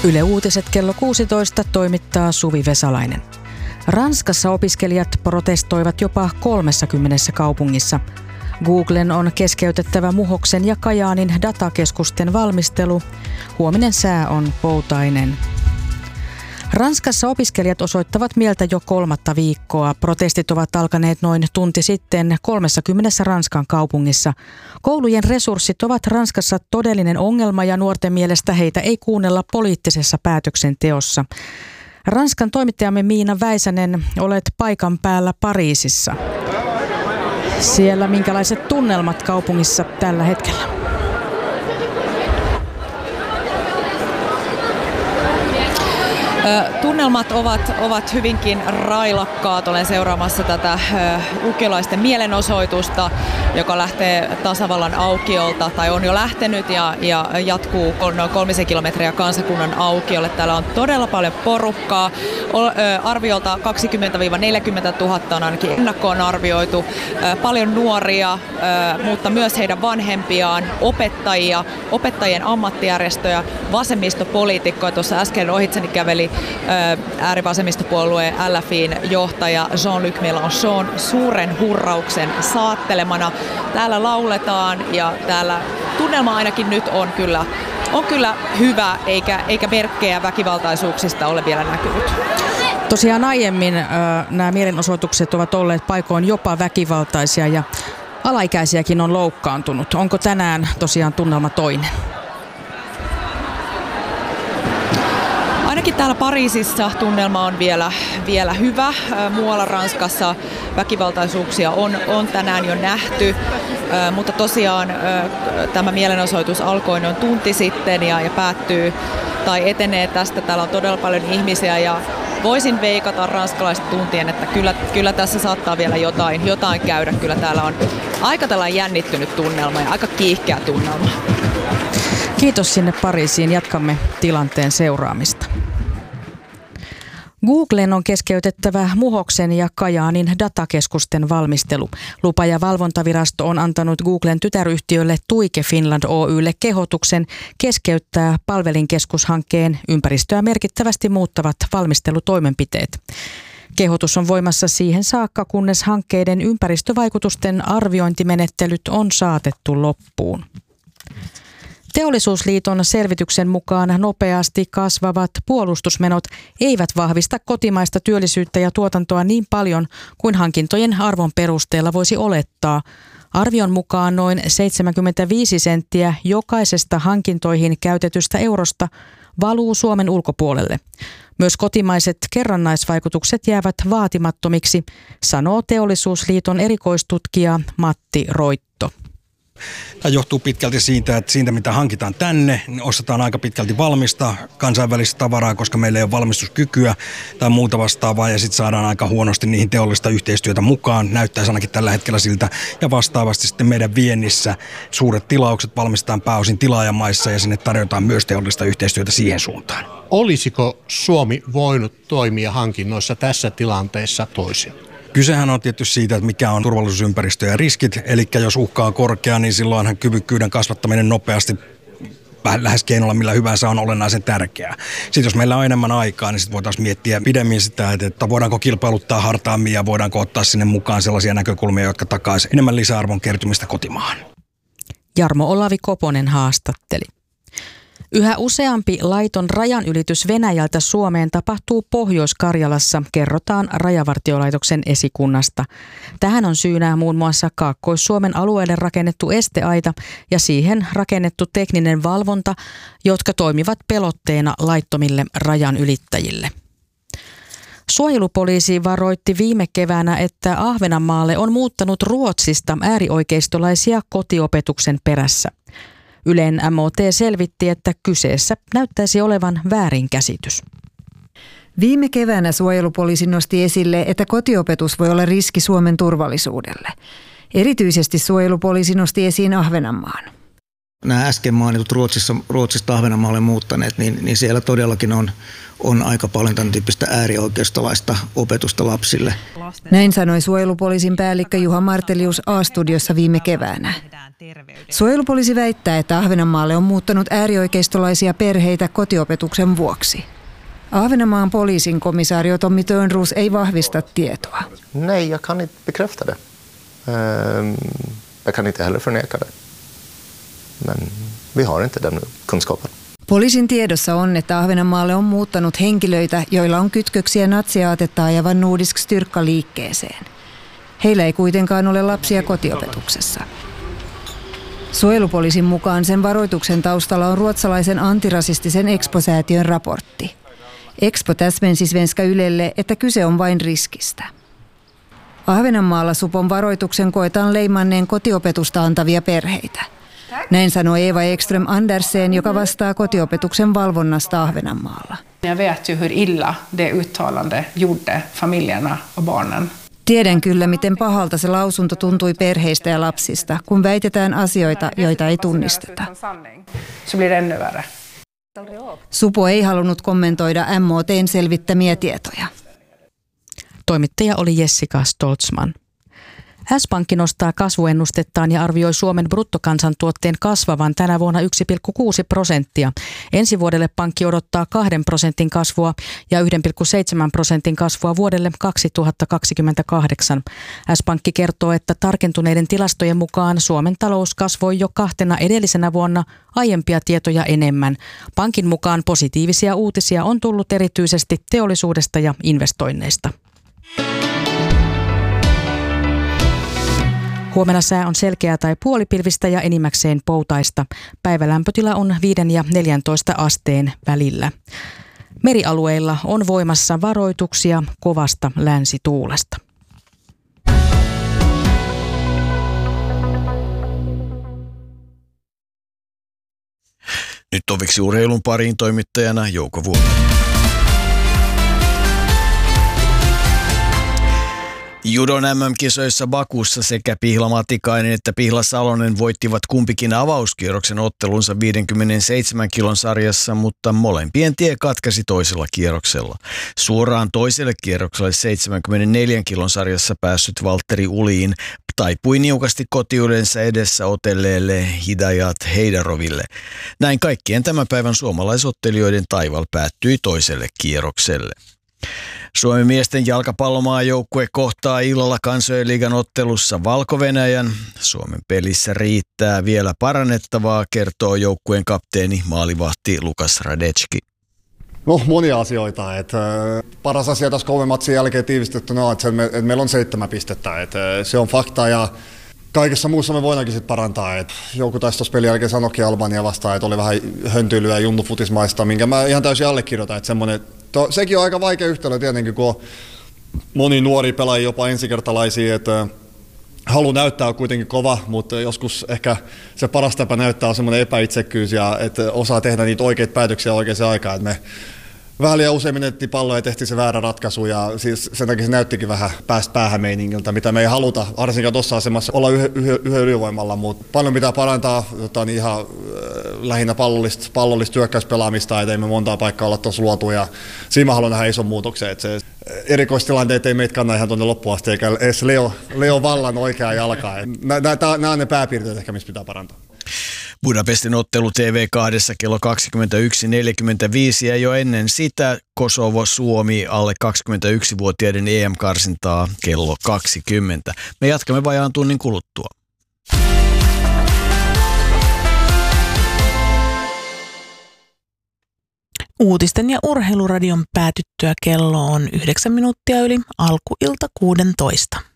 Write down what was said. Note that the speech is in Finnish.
Yle Uutiset kello 16 toimittaa Suvi Vesalainen. Ranskassa opiskelijat protestoivat jopa 30 kaupungissa. Googlen on keskeytettävä Muhoksen ja Kajaanin datakeskusten valmistelu. Huominen sää on poutainen. Ranskassa opiskelijat osoittavat mieltä jo 3. viikkoa. Protestit ovat alkaneet noin tunti sitten 30 Ranskan kaupungissa. Koulujen resurssit ovat Ranskassa todellinen ongelma ja nuorten mielestä heitä ei kuunnella poliittisessa päätöksenteossa. Ranskan toimittajamme Miina Väisänen, olet paikan päällä Pariisissa. Siellä minkälaiset tunnelmat kaupungissa tällä hetkellä? Tunnelmat ovat hyvinkin railakkaat. Olen seuraamassa tätä lukiolaisten mielenosoitusta, joka lähtee tasavallan aukiolta, tai on jo lähtenyt ja jatkuu noin 3 kilometriä kansakunnan aukiolle. Täällä on todella paljon porukkaa. Arviolta 20-40 000 on ainakin ennakkoon arvioitu. Paljon nuoria, mutta myös heidän vanhempiaan, opettajia, opettajien ammattijärjestöjä, vasemmistopoliitikkoja. Tuossa äsken ohitseni käveli äärivasemmistopuolueen LFI:n johtaja Jean-Luc Mélenchon suuren hurrauksen saattelemana. Täällä lauletaan ja täällä tunnelma ainakin nyt on kyllä hyvä, eikä merkkejä väkivaltaisuuksista ole vielä näkynyt. Tosiaan aiemmin nämä mielenosoitukset ovat olleet paikoin jopa väkivaltaisia ja alaikäisiäkin on loukkaantunut. Onko tänään tosiaan tunnelma toinen? Ainakin täällä Pariisissa tunnelma on vielä hyvä. Muualla Ranskassa väkivaltaisuuksia on tänään jo nähty, mutta tosiaan tämä mielenosoitus alkoi noin tunti sitten ja päättyy tai etenee tästä. Täällä on todella paljon ihmisiä ja voisin veikata ranskalaiset tuntien, että kyllä tässä saattaa vielä jotain käydä. Kyllä täällä on aika tällainen jännittynyt tunnelma ja aika kiihkeä tunnelma. Kiitos sinne Pariisiin. Jatkamme tilanteen seuraamista. Googlen on keskeytettävä Muhoksen ja Kajaanin datakeskusten valmistelu. Lupa- ja valvontavirasto on antanut Googlen tytäryhtiölle Tuike Finland Oy:lle kehotuksen keskeyttää palvelinkeskushankkeen ympäristöä merkittävästi muuttavat valmistelutoimenpiteet. Kehotus on voimassa siihen saakka, kunnes hankkeiden ympäristövaikutusten arviointimenettelyt on saatettu loppuun. Teollisuusliiton selvityksen mukaan nopeasti kasvavat puolustusmenot eivät vahvista kotimaista työllisyyttä ja tuotantoa niin paljon kuin hankintojen arvon perusteella voisi olettaa. Arvion mukaan noin 75 senttiä jokaisesta hankintoihin käytetystä eurosta valuu Suomen ulkopuolelle. Myös kotimaiset kerrannaisvaikutukset jäävät vaatimattomiksi, sanoo Teollisuusliiton erikoistutkija Matti Roitto. Tämä johtuu pitkälti siitä, että siitä mitä hankitaan tänne, niin ostetaan aika pitkälti valmista kansainvälistä tavaraa, koska meillä ei ole valmistuskykyä tai muuta vastaavaa, ja sitten saadaan aika huonosti niihin teollista yhteistyötä mukaan, näyttäisi ainakin tällä hetkellä siltä, ja vastaavasti sitten meidän viennissä suuret tilaukset valmistetaan pääosin tilaajamaissa, ja sinne tarjotaan myös teollista yhteistyötä siihen suuntaan. Olisiko Suomi voinut toimia hankinnoissa tässä tilanteessa toisin? Kysehän on tietysti siitä, että mikä on turvallisuusympäristö ja riskit, eli jos uhka on korkea, niin silloinhan kyvykkyyden kasvattaminen nopeasti lähes keinolla millä hyvänsä on olennaisen tärkeää. Sitten jos meillä on enemmän aikaa, niin sitten voitaisiin miettiä pidemmin sitä, että voidaanko kilpailuttaa hartaammin ja voidaanko ottaa sinne mukaan sellaisia näkökulmia, jotka takaisivat enemmän lisäarvon kertymistä kotimaahan. Jarmo Olavi Koponen haastatteli. Yhä useampi laiton rajanylitys Venäjältä Suomeen tapahtuu Pohjois-Karjalassa, kerrotaan Rajavartiolaitoksen esikunnasta. Tähän on syynä muun muassa Kaakkois-Suomen alueelle rakennettu esteaita ja siihen rakennettu tekninen valvonta, jotka toimivat pelotteena laittomille rajanylittäjille. Suojelupoliisi varoitti viime keväänä, että Ahvenanmaalle on muuttanut Ruotsista äärioikeistolaisia kotiopetuksen perässä. Ylen MOT selvitti, että kyseessä näyttäisi olevan väärinkäsitys. Viime keväänä suojelupoliisi nosti esille, että kotiopetus voi olla riski Suomen turvallisuudelle. Erityisesti suojelupoliisi nosti esiin Ahvenanmaan. Nämä äsken mainitut Ruotsista Ahvenanmaalle muuttaneet, niin siellä todellakin on aika paljon tämän tyyppistä äärioikeistolaista opetusta lapsille. Näin sanoi suojelupoliisin päällikkö Juha Martelius A-studiossa viime keväänä. Suojelupoliisi väittää, että Ahvenanmaalle on muuttanut äärioikeistolaisia perheitä kotiopetuksen vuoksi. Ahvenanmaan poliisin komisario Tommy Törnros ei vahvista tietoa. Nej, jag kan inte bekräfta det. Jag kan inte heller förneka det. Men vi har inte den kunskapen. Poliisin tiedossa on, että Ahvenanmaalle on muuttanut henkilöitä, joilla on kytköksiä natsiaatetta ajavan Nordisk Styrka-liikkeeseen. Heillä ei kuitenkaan ole lapsia kotiopetuksessa. Suojelupoliisin mukaan sen varoituksen taustalla on ruotsalaisen antirasistisen Expo-säätiön raportti. Expo täsmensi Svenska Ylelle, että kyse on vain riskistä. Ahvenanmaalla supon varoituksen koetaan leimanneen kotiopetusta antavia perheitä. Näin sanoi Eva Ekström Andersen, joka vastaa kotiopetuksen valvonnasta Ahvenanmaalla. Jag vet ju hur illa det uttalande gjorde familjerna och barnen. Tiedän kyllä, miten pahalta se lausunto tuntui perheistä ja lapsista, kun väitetään asioita, joita ei tunnisteta. Så blir det ännu värre. Supo ei halunnut kommentoida MOT:n selvittämiä tietoja. Toimittaja oli Jessica Stoltzman. S-Pankki nostaa kasvuennustettaan ja arvioi Suomen bruttokansantuotteen kasvavan tänä vuonna 1,6%. Ensi vuodelle pankki odottaa 2% kasvua ja 1,7% kasvua vuodelle 2028. S-Pankki kertoo, että tarkentuneiden tilastojen mukaan Suomen talous kasvoi jo 2 edellisenä vuonna aiempia tietoja enemmän. Pankin mukaan positiivisia uutisia on tullut erityisesti teollisuudesta ja investoinneista. Huomenna sää on selkeää tai puolipilvistä ja enimmäkseen poutaista. Päivälämpötila on 5 ja 14 asteen välillä. Merialueilla on voimassa varoituksia kovasta länsituulesta. Nyt toviksi urheilun pariin toimittajana Jouko Vuori. Judon MM-kisoissa Bakussa sekä Pihla Matikainen että Pihla Salonen voittivat kumpikin avauskierroksen ottelunsa 57 kilon sarjassa, mutta molempien tie katkesi toisella kierroksella. Suoraan toiselle kierrokselle 74 kilon sarjassa päässyt Valtteri Uliin taipui niukasti kotiudensa edessä otelleelle Hidayat Heidaroville. Näin kaikkien tämän päivän suomalaisottelijoiden taival päättyi toiselle kierrokselle. Suomen miesten jalkapallomaajoukkue kohtaa illalla Kansainliigan ottelussa Valko-Venäjän. Suomen pelissä riittää vielä parannettavaa, kertoo joukkueen kapteeni maalivahti Lukas Radecki. No monia asioita. Paras asia tässä 3 matsin jälkeen tiivistettynä on, että meillä on 7 pistettä. Se on fakta ja kaikessa muussa me voidaankin sitten parantaa. Joku taisi tuossa pelin jälkeen sanoikin Albania vastaan, että oli vähän höntyilyä ja junnufutismaista, minkä mä ihan täysin allekirjoitan. Sekin on aika vaikea yhtälö tietenkin, kun on moni nuori pelaajia, jopa ensikertalaisia, että halu näyttää on kuitenkin kova, mutta joskus ehkä se paras tapa näyttää on semmoinen epäitsekkyys ja että osaa tehdä niitä oikeita päätöksiä oikeaan aikaan. Että me vähän liian usein menettiin palloa ja tehtiin se väärä ratkaisu ja siis sen takia se näyttikin vähän päästä päähän meiningiltä, mitä me ei haluta, varsinkaan tuossa asemassa olla yhden ylivoimalla, mutta paljon pitää parantaa ihan lähinnä pallollista hyökkäyspelaamista, ettei me montaa paikkaa olla tuossa luotu ja siinä mä haluan nähdä ison muutoksen, että se erikoistilanteet ei meitä kanna ihan tuonne loppuun asti, eikä edes Leo Vallan oikeaa jalkaa. Nämä on ne pääpiirteet ehkä, missä pitää parantaa. Budapestin ottelu TV2 kello 21.45 ja jo ennen sitä Kosovo-Suomi alle 21-vuotiaiden EM-karsintaa kello 20. Me jatkamme vajaan tunnin kuluttua. Uutisten ja urheiluradion päätyttyä kello on 9 minuuttia yli alkuilta 16.